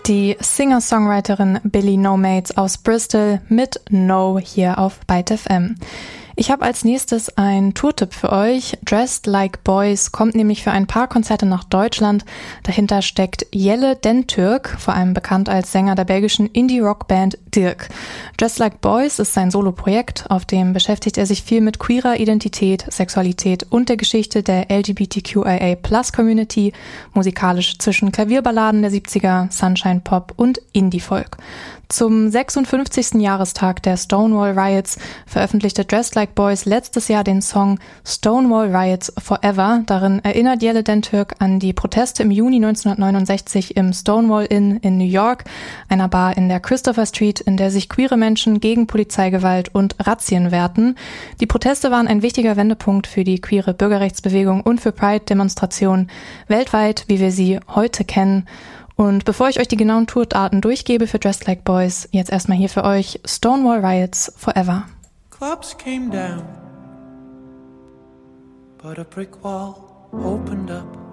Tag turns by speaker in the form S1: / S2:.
S1: Die Singer-Songwriterin Billy Nomads aus Bristol mit No hier auf Byte FM. Ich habe als nächstes einen Tourtipp für euch. Dressed Like Boys kommt nämlich für ein paar Konzerte nach Deutschland. Dahinter steckt Jelle Dentürk, vor allem bekannt als Sänger der belgischen Indie-Rock-Band Dirk. Dressed Like Boys ist sein Solo-Projekt, auf dem beschäftigt er sich viel mit queerer Identität, Sexualität und der Geschichte der LGBTQIA+-Community, musikalisch zwischen Klavierballaden der 70er, Sunshine-Pop und Indie-Folk. Zum 56. Jahrestag der Stonewall Riots veröffentlichte Dressed Like Boys letztes Jahr den Song Stonewall Riots Forever. Darin erinnert Jelle Dentürk an die Proteste im Juni 1969 im Stonewall Inn in New York, einer Bar in der Christopher Street, in der sich queere Menschen gegen Polizeigewalt und Razzien wehrten. Die Proteste waren ein wichtiger Wendepunkt für die queere Bürgerrechtsbewegung und für Pride-Demonstrationen weltweit, wie wir sie heute kennen. Und bevor ich euch die genauen Tourdaten durchgebe für Dressed Like Boys, jetzt erstmal hier für euch Stonewall Riots Forever.
S2: Clubs came down, but a brick wall opened up.